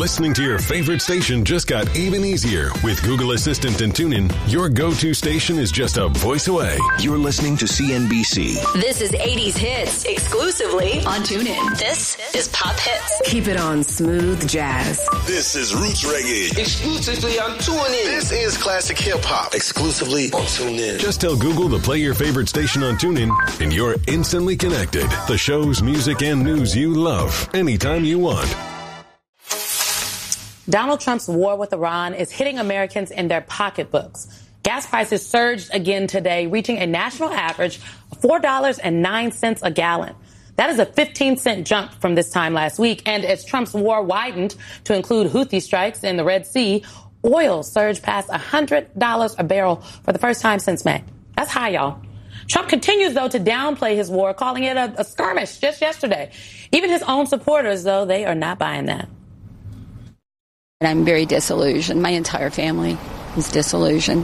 Listening to your favorite station just got even easier. With Google Assistant and TuneIn, your go-to station is just a voice away. You're listening to CNBC. This is 80s Hits, exclusively on TuneIn. This is Pop Hits. Keep it on smooth jazz. This is Roots Reggae, exclusively on TuneIn. This is Classic Hip Hop, exclusively on TuneIn. Just tell Google to play your favorite station on TuneIn, and you're instantly connected. The shows, music, and news you love, anytime you want. Donald Trump's war with Iran is hitting Americans in their pocketbooks. Gas prices surged again today, reaching a national average of $4.09 a gallon. That is a 15-cent jump from this time last week. And as Trump's war widened to include Houthi strikes in the Red Sea, oil surged past $100 a barrel for the first time since May. That's high, y'all. Trump continues, though, to downplay his war, calling it a skirmish just yesterday. Even his own supporters, though, they are not buying that. And I'm very disillusioned. My entire family is disillusioned.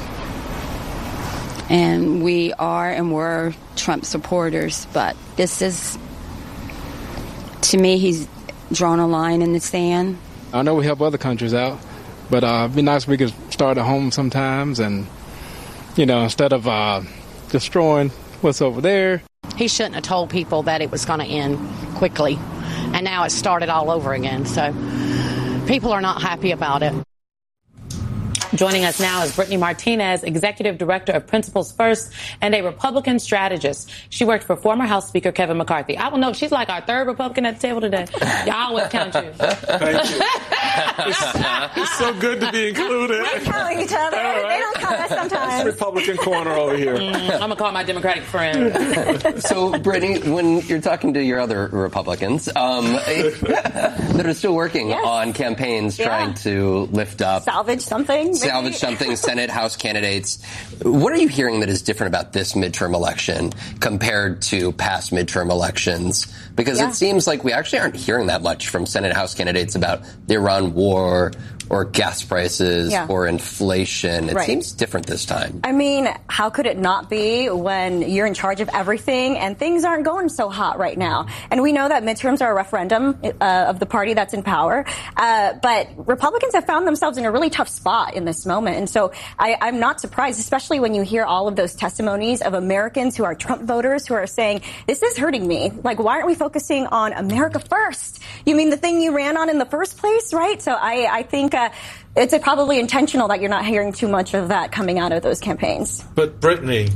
And we are and were Trump supporters. But this is, to me, he's drawn a line in the sand. I know we help other countries out, but it'd be nice if we could start at home sometimes and, instead of destroying what's over there. He shouldn't have told people that it was going to end quickly. And now it's started all over again. So people are not happy about it. Joining us now is Brittany Martinez, Executive Director of Principles First and a Republican strategist. She worked for former House Speaker Kevin McCarthy. I will note she's like our third Republican at the table today. Y'all always count you. Thank you. It's so good to be included. We count each other. Right. They don't count us sometimes. It's Republican corner over here. I'm going to call my Democratic friend. So, Brittany, when you're talking to your other Republicans that are still working on campaigns trying to lift up... Salvage something, Senate, House candidates. What are you hearing that is different about this midterm election compared to past midterm elections? Because it seems like we actually aren't hearing that much from Senate, House candidates about the Iran war or gas prices or inflation. It seems different this time. I mean, how could it not be when you're in charge of everything and things aren't going so hot right now? And we know that midterms are a referendum of the party that's in power. But Republicans have found themselves in a really tough spot in this moment. And so I'm not surprised, especially when you hear all of those testimonies of Americans who are Trump voters who are saying, this is hurting me. Like, why aren't we focusing on America first? You mean the thing you ran on in the first place, right? So I think it's probably intentional that you're not hearing too much of that coming out of those campaigns. But Brittany,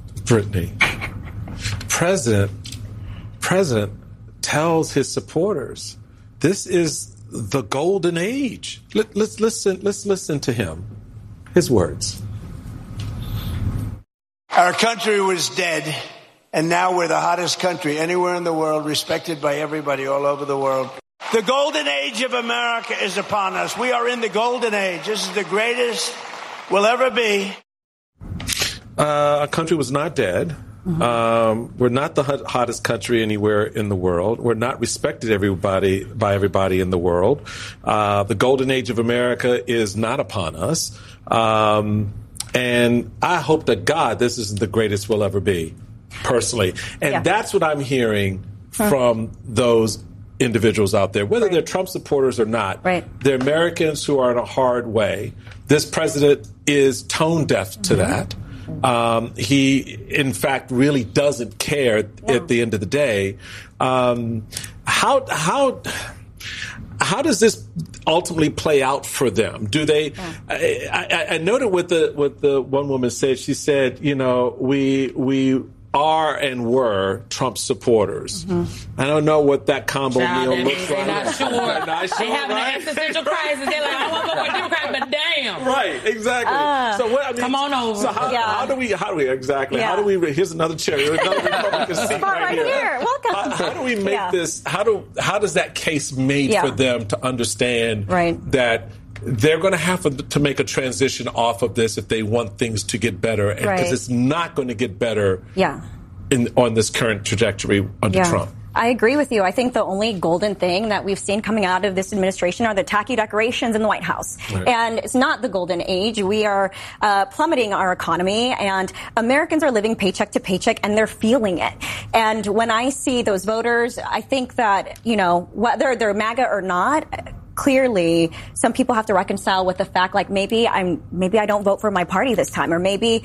President tells his supporters, this is the golden age. Let's listen to him. His words. Our country was dead, and now we're the hottest country anywhere in the world, respected by everybody all over the world. The golden age of America is upon us. We are in the golden age. This is the greatest we'll ever be. Our country was not dead. We're not the hottest country anywhere in the world. We're not respected by everybody in the world. The golden age of America is not upon us. And I hope to God this is the greatest we'll ever be, personally. And that's what I'm hearing from those individuals out there, whether they're Trump supporters or not. They're Americans who are in a hard way. This president is tone deaf to that. He, in fact, really doesn't care at the end of the day. How does this ultimately play out for them? Do they? I noted what the one woman said. She said, we are and were Trump supporters. I don't know what that combo meal looks like. They're not sure. They having an existential crisis. They're like, I want to vote for a Democrat, but damn. Right, exactly. So what? I mean, come on over. So how do we exactly? How do we? Here's another chair. Another Republican seat right here. Welcome. How do we make this? How does that case made for them to understand that they're going to have to make a transition off of this if they want things to get better, because it's not going to get better on this current trajectory under Trump. I agree with you. I think the only golden thing that we've seen coming out of this administration are the tacky decorations in the White House. And it's not the golden age. We are plummeting our economy, and Americans are living paycheck to paycheck, and they're feeling it. And when I see those voters, I think that, whether they're MAGA or not, clearly some people have to reconcile with the fact, like, maybe I don't vote for my party this time, or maybe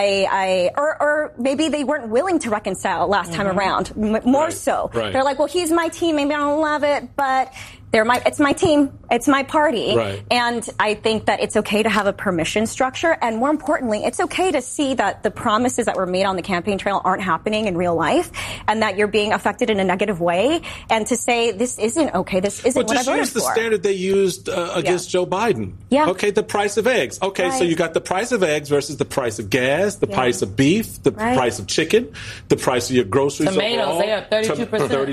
or maybe they weren't willing to reconcile last time around. More so. Right. They're like, well, he's my team. Maybe I don't love it, but it's my team. It's my party. Right. And I think that it's okay to have a permission structure. And more importantly, it's okay to see that the promises that were made on the campaign trail aren't happening in real life, and that you're being affected in a negative way. And to say, this isn't okay. This isn't what I voted for. Just use the standard they used against Joe Biden. Yeah. Okay, the price of eggs. Okay, so you got the price of eggs versus the price of gas, the price of beef, the price of chicken, the price of your groceries. Tomatoes, overall. they are 32%.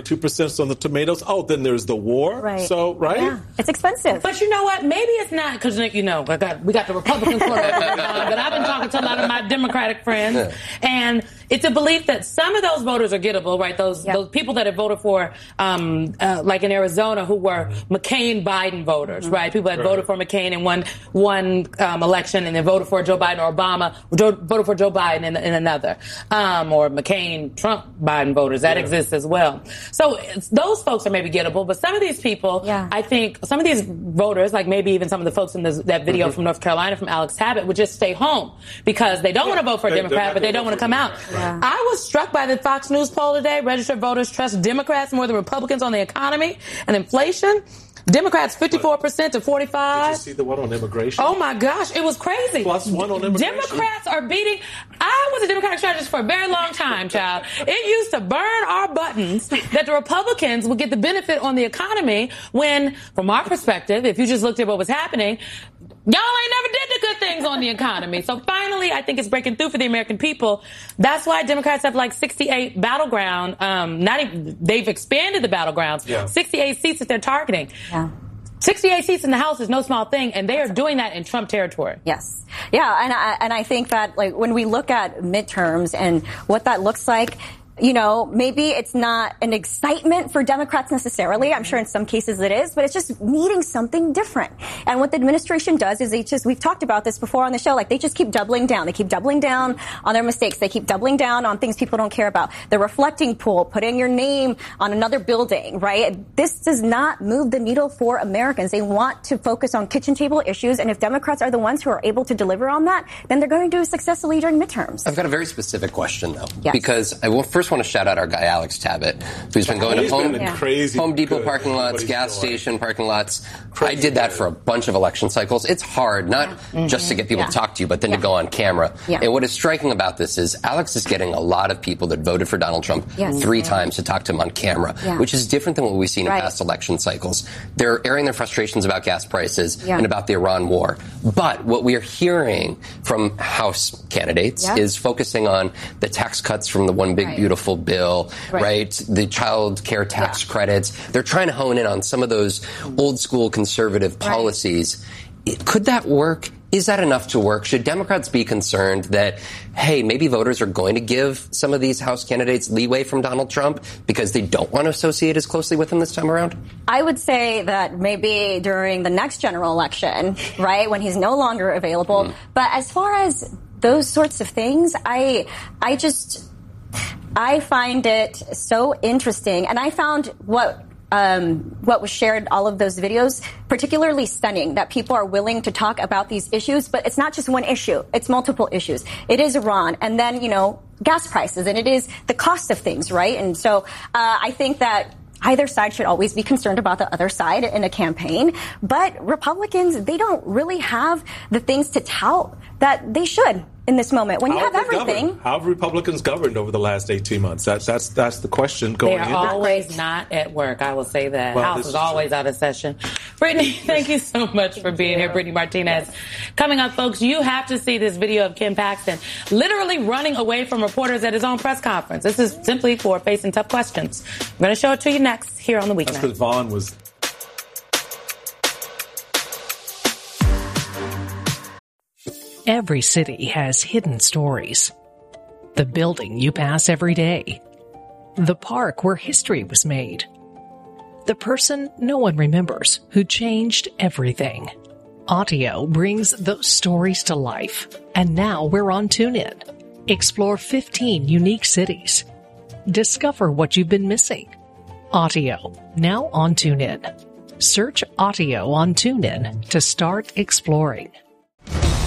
32% on the tomatoes. Oh, then there's the war. Right. So, right? Yeah. It's expensive. But you know what? Maybe it's not, because, we got the Republican quarter but I've been talking to a lot of my Democratic friends, and it's a belief that some of those voters are gettable, right? Those people that have voted for, like in Arizona, who were McCain-Biden voters, right? People that voted for McCain in one election and then voted for Joe Biden or Obama, voted for Joe Biden in another, or McCain-Trump-Biden voters. That exists as well. So those folks are maybe gettable, but some of these people, I think some of these voters, like maybe even some of the folks in that video from North Carolina from Alex Tabbitt, would just stay home because they don't want to vote for a Democrat, but they don't want to come out. Yeah. I was struck by the Fox News poll today. Registered voters trust Democrats more than Republicans on the economy and inflation. Democrats 54% to 45%. Did you see the one on immigration? Oh my gosh, it was crazy. +1 on immigration. Democrats are beating. I was a Democratic strategist for a very long time, child. It used to burn our buttons that the Republicans would get the benefit on the economy when, from our perspective, if you just looked at what was happening, y'all ain't never did the good things on the economy. So finally, I think it's breaking through for the American people. That's why Democrats have like 68 battleground. They've expanded the battlegrounds. 68 seats that they're targeting. Yeah. 68 seats in the House is no small thing, and they are doing that in Trump territory. Yes. Yeah, and I think that, like, when we look at midterms and what that looks like, maybe it's not an excitement for Democrats necessarily. I'm sure in some cases it is, but it's just needing something different. And what the administration does is we've talked about this before on the show, like they just keep doubling down. They keep doubling down on their mistakes. They keep doubling down on things people don't care about. The reflecting pool, putting your name on another building, right? This does not move the needle for Americans. They want to focus on kitchen table issues. And if Democrats are the ones who are able to deliver on that, then they're going to do successfully during midterms. I've got a very specific question, though, because I will first want to shout out our guy Alex Tabbitt, who's been going to Home Depot parking lots, gas station parking lots. I did that for a bunch of election cycles. It's hard, not just to get people to talk to you, but then to go on camera. And what is striking about this is Alex is getting a lot of people that voted for Donald Trump 3 times to talk to him on camera, which is different than what we've seen in past election cycles. They're airing their frustrations about gas prices and about the Iran war. But what we are hearing from House candidates is focusing on the tax cuts from the One Big Beautiful Bill, right? The child care tax credits. They're trying to hone in on some of those old school conservative policies. Could that work? Is that enough to work? Should Democrats be concerned that, hey, maybe voters are going to give some of these House candidates leeway from Donald Trump because they don't want to associate as closely with him this time around? I would say that maybe during the next general election, right, when he's no longer available. But as far as those sorts of things, I find it so interesting, and I found what was shared, all of those videos, particularly stunning, that people are willing to talk about these issues, but it's not just one issue. It's multiple issues. It is Iran, and then, gas prices, and it is the cost of things, right? And so I think that either side should always be concerned about the other side in a campaign, but Republicans, they don't really have the things to tout that they should in this moment. When you have everything. How have Republicans governed over the last 18 months? That's the question going in. They're always not at work. I will say that. Well, House is always out of session. Brittany, thank you so much for being here. Brittany Martinez. Coming up, folks, you have to see this video of Ken Paxton literally running away from reporters at his own press conference. This is simply for facing tough questions. I'm going to show it to you next here on The Weeknight. That's because Vaughn was... Every city has hidden stories. The building you pass every day. The park where history was made. The person no one remembers who changed everything. Audio brings those stories to life. And now we're on TuneIn. Explore 15 unique cities. Discover what you've been missing. Audio, now on TuneIn. Search audio on TuneIn to start exploring.